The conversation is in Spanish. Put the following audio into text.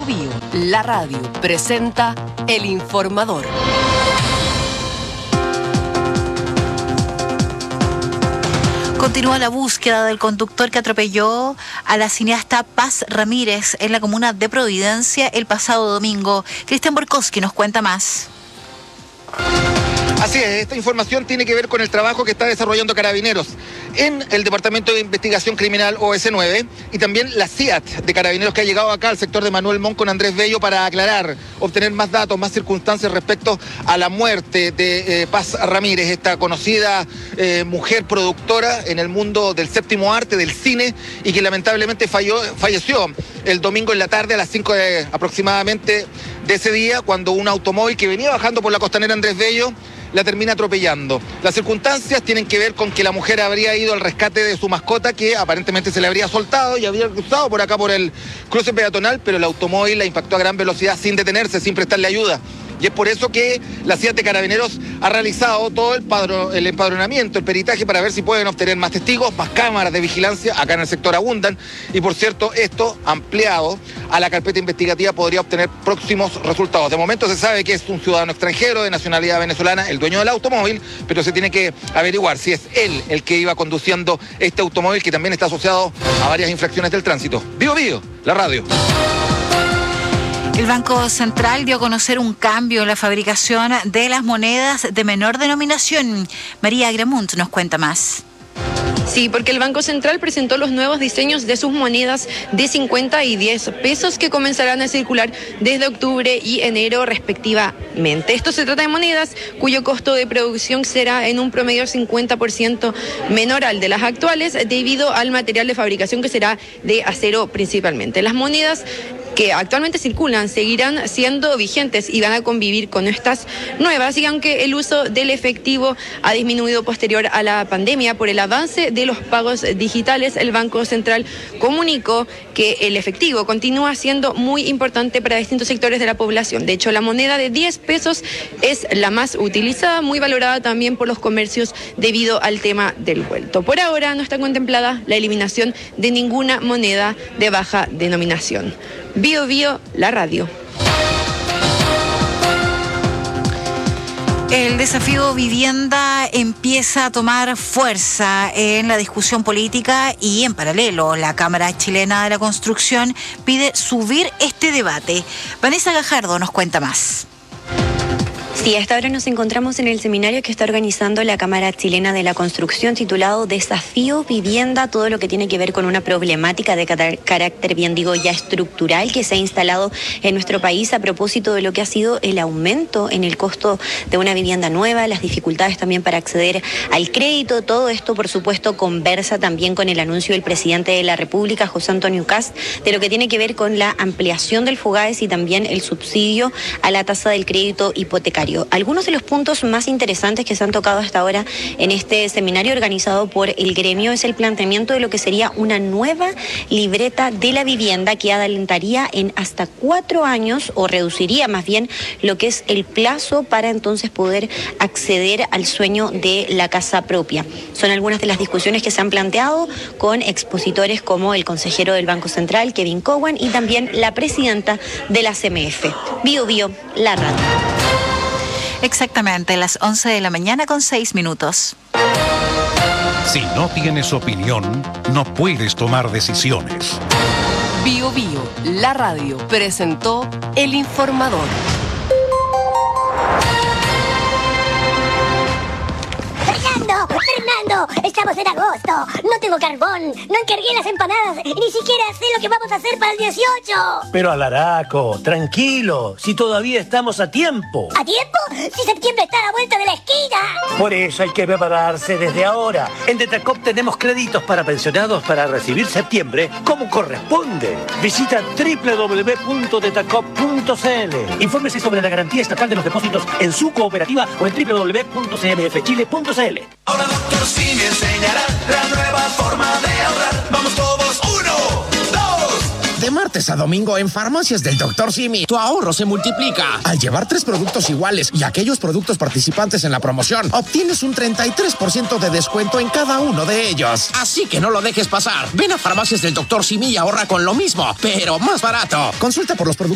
Bío, la radio, presenta El Informador. Continúa la búsqueda del conductor que atropelló a la cineasta Paz Ramírez en la comuna de Providencia el pasado domingo. Cristian Borkowski nos cuenta más. Así es, esta información tiene que ver con el trabajo que está desarrollando Carabineros en el Departamento de Investigación Criminal OS9 y también la CIAT de Carabineros que ha llegado acá al sector de Manuel Montt con Andrés Bello para aclarar, obtener más datos, más circunstancias respecto a la muerte de Paz Ramírez, esta conocida mujer productora en el mundo del séptimo arte, del cine, y que lamentablemente falleció el domingo en la tarde a las 5 aproximadamente de ese día, cuando un automóvil que venía bajando por la costanera Andrés Bello la termina atropellando. Las circunstancias tienen que ver con que la mujer habría ido al rescate de su mascota, que aparentemente se le habría soltado y habría cruzado por acá por el cruce peatonal, pero el automóvil la impactó a gran velocidad sin detenerse, sin prestarle ayuda. Y es por eso que la CIAT de Carabineros ha realizado todo el empadronamiento, el peritaje, para ver si pueden obtener más testigos, más cámaras de vigilancia. Acá en el sector abundan. Y por cierto, esto ampliado a la carpeta investigativa podría obtener próximos resultados. De momento se sabe que es un ciudadano extranjero de nacionalidad venezolana, el dueño del automóvil, pero se tiene que averiguar si es él el que iba conduciendo este automóvil, que también está asociado a varias infracciones del tránsito. Bío Bío, la radio. El Banco Central dio a conocer un cambio en la fabricación de las monedas de menor denominación. María Agramunt nos cuenta más. Sí, porque el Banco Central presentó los nuevos diseños de sus monedas de 50 y 10 pesos que comenzarán a circular desde octubre y enero respectivamente. Esto se trata de monedas cuyo costo de producción será en un promedio 50% menor al de las actuales, debido al material de fabricación que será de acero principalmente. Las monedas que actualmente circulan seguirán siendo vigentes y van a convivir con estas nuevas, y aunque el uso del efectivo ha disminuido posterior a la pandemia por el avance de los pagos digitales, el Banco Central comunicó que el efectivo continúa siendo muy importante para distintos sectores de la población. De hecho, la moneda de 10 pesos es la más utilizada, muy valorada también por los comercios debido al tema del vuelto. Por ahora no está contemplada la eliminación de ninguna moneda de baja denominación. Bío Bío, la radio. El desafío vivienda empieza a tomar fuerza en la discusión política y, en paralelo, la Cámara Chilena de la Construcción pide subir este debate. Vanessa Gajardo nos cuenta más. Sí, hasta ahora nos encontramos en el seminario que está organizando la Cámara Chilena de la Construcción, titulado Desafío Vivienda, todo lo que tiene que ver con una problemática de carácter, bien digo, ya estructural, que se ha instalado en nuestro país a propósito de lo que ha sido el aumento en el costo de una vivienda nueva, las dificultades también para acceder al crédito. Todo esto, por supuesto, conversa también con el anuncio del presidente de la República, José Antonio Kast, de lo que tiene que ver con la ampliación del FOGAES y también el subsidio a la tasa del crédito hipotecario. Algunos de los puntos más interesantes que se han tocado hasta ahora en este seminario organizado por el gremio es el planteamiento de lo que sería una nueva libreta de la vivienda que adelantaría en hasta 4 años, o reduciría más bien lo que es el plazo para entonces poder acceder al sueño de la casa propia. Son algunas de las discusiones que se han planteado con expositores como el consejero del Banco Central, Kevin Cowan, y también la presidenta de la CMF. Bío Bío, la radio. Exactamente, las 11 de la mañana con 6 minutos. Si no tienes opinión, no puedes tomar decisiones. Bío Bío, la radio, presentó El Informador. Fernando, estamos en agosto. No tengo carbón, no encargué las empanadas y ni siquiera sé lo que vamos a hacer para el 18. Pero Alaraco, tranquilo, si todavía estamos a tiempo. ¿A tiempo? Si septiembre está a la vuelta de la esquina. Por eso hay que prepararse desde ahora. En Detacop tenemos créditos para pensionados para recibir septiembre como corresponde. Visita www.detacop.cl. Infórmese sobre la garantía estatal de los depósitos en su cooperativa o en www.cmfchile.cl. Ahora Dr. Simi enseñará la nueva forma de ahorrar. Vamos todos, 1, 2. De martes a domingo en Farmacias del Dr. Simi, tu ahorro se multiplica. Al llevar 3 productos iguales y aquellos productos participantes en la promoción, obtienes un 33% de descuento en cada uno de ellos. Así que no lo dejes pasar. Ven a Farmacias del Dr. Simi y ahorra con lo mismo, pero más barato. Consulta por los productos